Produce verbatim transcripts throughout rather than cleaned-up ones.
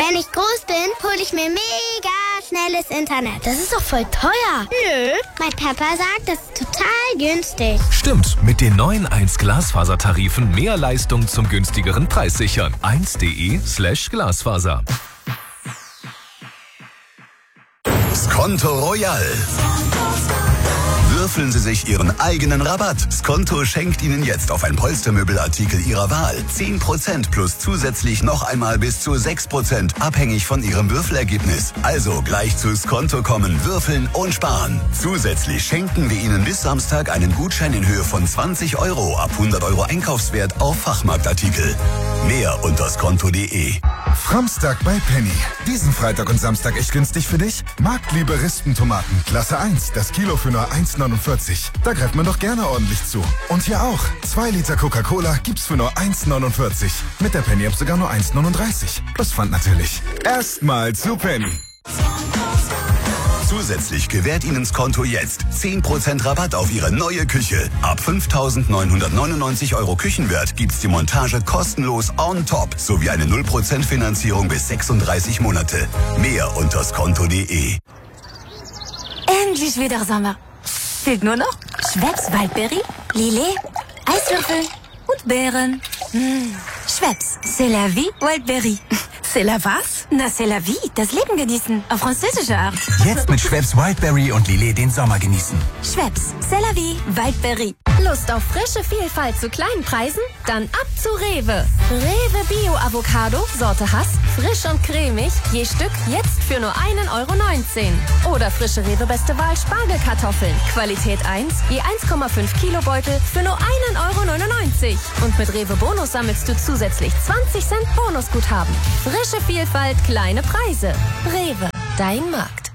Wenn ich groß bin, hole ich mir mega schnelles Internet. Das ist doch voll teuer. Nö, mein Papa sagt, das ist total günstig. Stimmt, mit den neuen eins Glasfasertarifen mehr Leistung zum günstigeren Preis sichern. eins.de slash Glasfaser. Skonto Royal. Würfeln Sie sich Ihren eigenen Rabatt. Skonto schenkt Ihnen jetzt auf ein Polstermöbelartikel Ihrer Wahl zehn Prozent plus zusätzlich noch einmal bis zu sechs Prozent, abhängig von Ihrem Würfelergebnis. Also gleich zu Skonto kommen, würfeln und sparen. Zusätzlich schenken wir Ihnen bis Samstag einen Gutschein in Höhe von zwanzig Euro ab hundert Euro Einkaufswert auf Fachmarktartikel. Mehr unter skonto punkt de. Framstag bei Penny. Diesen Freitag und Samstag echt günstig für dich? Marktliebe Rispentomaten, Klasse eins, das Kilo für nur eins neunundvierzig. Da greift man doch gerne ordentlich zu. Und hier auch. zwei Liter Coca-Cola gibt's für nur eins neunundvierzig. Mit der Penny-App sogar nur eins neununddreißig. Plus Pfand natürlich. Erstmal zu Penny. Zusätzlich gewährt Ihnen Skonto jetzt zehn Prozent Rabatt auf Ihre neue Küche. Ab fünftausendneunhundertneunundneunzig Euro Küchenwert gibt's die Montage kostenlos on top sowie eine null Prozent Finanzierung bis sechsunddreißig Monate. Mehr unter skonto punkt de. Endlich wieder Sommer. Fehlt nur noch Schweppes Waldberry, Lillet, Eiswürfel und Beeren. Mmh. Schweppes, c'est la vie, Waldberry. C'est la was? Na, c'est la vie, das Leben genießen, auf französische Art. Jetzt mit Schweppes Wildberry und Lillet den Sommer genießen. Schweppes, c'est la vie, Waldberry. Lust auf frische Vielfalt zu kleinen Preisen? Dann ab zu Rewe. Rewe Bio Avocado, Sorte Hass, frisch und cremig, je Stück jetzt für nur ein Euro neunzehn. Oder frische Rewe Beste Wahl Spargelkartoffeln, Qualität eins, je eins Komma fünf Kilo Beutel für nur ein Euro neunundneunzig. Und mit Rewe Bonus sammelst du zusätzlich zwanzig Cent Bonusguthaben. Frische Vielfalt, kleine Preise. Rewe, dein Markt.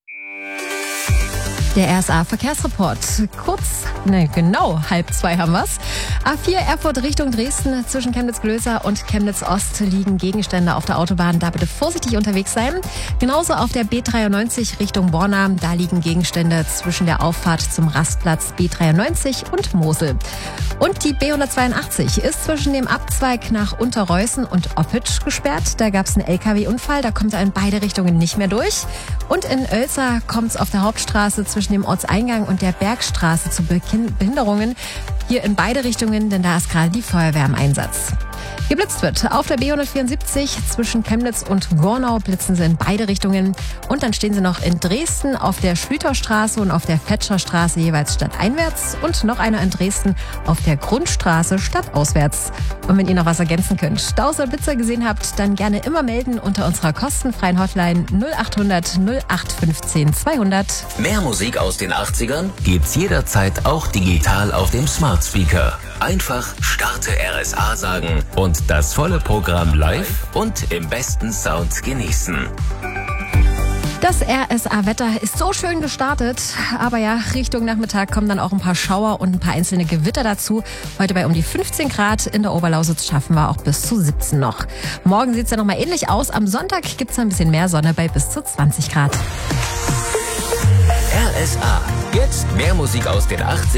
Der R S A-Verkehrsreport. Kurz, ne, genau, halb zwei haben wir's. A vier Erfurt Richtung Dresden zwischen Chemnitz-Glöser und Chemnitz-Ost liegen Gegenstände auf der Autobahn. Da bitte vorsichtig unterwegs sein. Genauso auf der B dreiundneunzig Richtung Borna. Da liegen Gegenstände zwischen der Auffahrt zum Rastplatz B dreiundneunzig und Mosel. Und die B hundertzweiundachtzig ist zwischen dem Abzweig nach Unterreußen und Oppitsch gesperrt. Da gab's einen L K W-Unfall. Da kommt er in beide Richtungen nicht mehr durch. Und in Oelza kommt's auf der Hauptstraße zwischen dem Ortseingang und der Bergstraße zu Behinderungen. Hier in beide Richtungen, denn da ist gerade die Feuerwehr im Einsatz. Geblitzt wird auf der B hundertvierundsiebzig zwischen Chemnitz und Gornau, blitzen sie in beide Richtungen. Und dann stehen sie noch in Dresden auf der Schlüterstraße und auf der Fetscherstraße jeweils stadteinwärts und noch einer in Dresden auf der Grundstraße stadtauswärts. Und wenn ihr noch was ergänzen könnt, Staus oder Blitzer gesehen habt, dann gerne immer melden unter unserer kostenfreien Hotline null achthundert null acht fünfzehn zweihundert. Mehr Musik aus den achtzigern gibt's jederzeit auch digital auf dem Smart Speaker. Einfach Starte R S A sagen und das volle Programm live und im besten Sound genießen. Das R S A-Wetter ist so schön gestartet, aber ja, Richtung Nachmittag kommen dann auch ein paar Schauer und ein paar einzelne Gewitter dazu. Heute bei um die fünfzehn Grad, in der Oberlausitz schaffen wir auch bis zu siebzehn noch. Morgen sieht es dann nochmal ähnlich aus, am Sonntag gibt es ein bisschen mehr Sonne bei bis zu zwanzig Grad. R S A, jetzt mehr Musik aus den achtzigern.